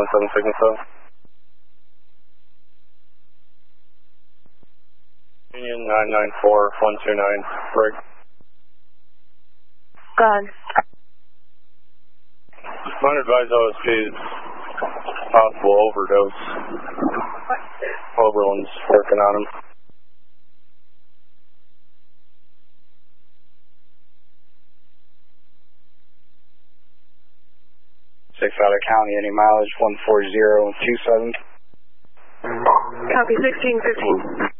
17 signal 7. Union 994-129, break. Gone. Might advise OSP's possible overdose. Oberlin's working on him. 6 out of county, any mileage 14027. Copy 1615.